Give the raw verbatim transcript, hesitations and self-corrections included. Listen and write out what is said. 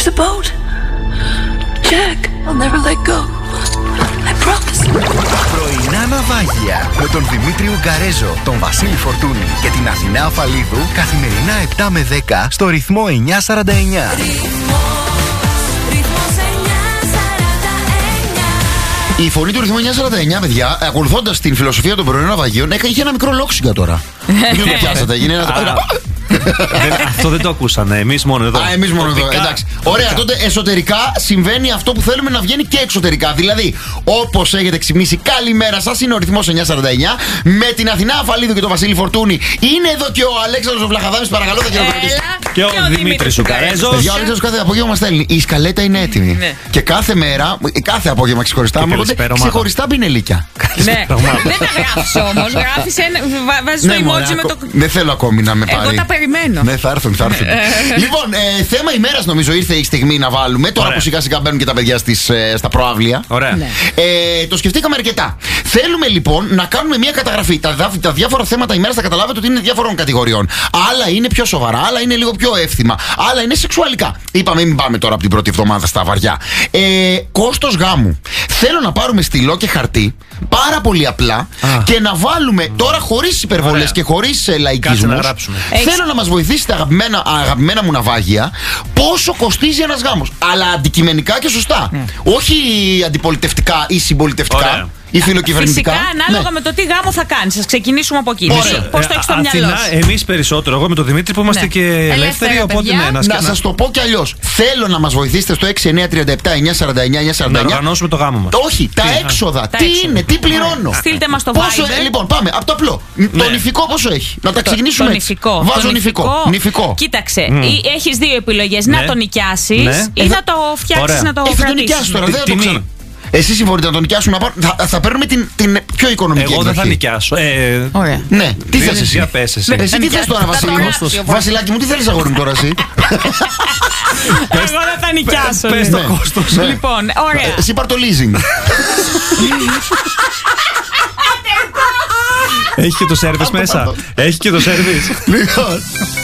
Where's the boat? Jack, I'll never let go. I promise. Πρωινά ναυάγια με τον Δημήτρη Ουγκαρέζο, τον Βασίλη Φορτούνη και την Αθηνά Αφαλίδου καθημερινά επτά με δέκα στο ρυθμό εννιά σαράντα εννιά. Η φωνή του ρυθμού εννιά σαράντα εννιά, παιδιά, ακολουθώντας την φιλοσοφία των πρωινών ναυαγίων, είχε ένα μικρό λόξιγκα τώρα. Δεν το πιάσατε, έγινε ένα. Αυτό δεν το ακούσανε. Εμείς μόνο εδώ. Α, εμείς μόνο εδώ. Εντάξει. Ωραία, τότε εσωτερικά συμβαίνει αυτό που θέλουμε να βγαίνει και εξωτερικά. Δηλαδή, όπως έχετε ξυπνήσει, καλημέρα σας. Είναι ο ρυθμός εννιά σαράντα εννιά με την Αθηνά Αφαλίδου και τον Βασίλη Φορτούνη. Είναι εδώ και ο Αλέξανδρος Βλαχαδάμης, παρακαλώ, θα χειροκροτήσει. Και ο Δημήτρης Ουγκαρέζος. Παιδιά, ο Αλέξανδρος κάθε απόγευμα μας στέλνει. Η σκαλέτα είναι έτοιμη. Και κάθε μέρα, κάθε απόγευμα ξεχωριστά, μου ξεχωριστά πινελίκια. Ναι, δεν τα γράφεις όμως. Γράφεις ένα. Βάζεις το emoji με το. Δεν θέλω ακόμη να με πάρει. Εγώ τα περιμένω. Ναι, θα έρθουν, θα έρθουν. Λοιπόν, ε, θέμα ημέρας νομίζω ήρθε η στιγμή να βάλουμε. Τώρα Ωραία. που σιγά σιγά μπαίνουν και τα παιδιά στις, ε, στα προαύλια. Ωραία. Ναι. Ε, το σκεφτήκαμε αρκετά. Θέλουμε λοιπόν να κάνουμε μια καταγραφή. Τα, τα, τα διάφορα θέματα ημέρας θα καταλάβετε ότι είναι διάφορων κατηγοριών. Άλλα είναι πιο σοβαρά, άλλα είναι λίγο πιο εύθυμα. Άλλα είναι σεξουαλικά. Είπαμε, μην πάμε τώρα από την πρώτη εβδομάδα στα βαριά. Ε, κόστος γάμου. Θέλω να πάρουμε στυλό και χαρτί. Πάρα πολύ απλά. Α. Και να βάλουμε τώρα χωρίς υπερβολές και χωρίς ε, λαϊκισμούς. Θέλω να μας βοηθήσετε, αγαπημένα, αγαπημένα μου ναυάγια, πόσο κοστίζει ένας γάμος. Αλλά αντικειμενικά και σωστά. Mm. Όχι αντιπολιτευτικά ή συμπολιτευτικά. Ωραία. Ή φιλοκυβερνητικά. Φυσικά, ανάλογα ναι. με το τι γάμο θα κάνεις. Ας ξεκινήσουμε από εκεί. Πώς το έχεις στο μυαλό σου. Εμείς περισσότερο. Εγώ με τον Δημήτρη που είμαστε ναι. και ελεύθεροι. Οπότε ναι, να, να σας το πω κι αλλιώς. Θέλω να μας βοηθήσετε στο έξι εννιά τρία επτά εννιά σαράντα εννιά εννιά σαράντα εννιά. Να οργανώσουμε το γάμο μας. Όχι, τα έξοδα. Τι είναι, τι πληρώνω. Στείλτε μας το Viber. Λοιπόν, πάμε από το απλό. Το νηφικό πόσο έχει. Να τα ξεκινήσουμε. Το νηφικό. Βάζω νηφικό. Νηφικό. Κοίταξε, έχεις δύο επιλογές. Να το νοικιάσεις ή να το φτιάξεις να το κρατήσεις. Εσείς συμφωνείτε να τον νοικιάσουν να πάρουν. Θα, θα παίρνουμε την, την πιο οικονομική Εγώ εκδοχή. δεν θα νοικιάσω. Ε, Ωραία. Ναι, τι θες εσύ. Για πες εσύ. Εσύ τι θες τώρα, Βασίλη. Βασιλάκι μου, τι θέλεις αγόρι μου τώρα εσύ. Εγώ δεν θα νοικιάσω. Πες το κόστος. Λοιπόν, ωραία. Εσύ πάρ' το leasing. Έχει και το service μέσα. Έχει και το service. Λοιπόν.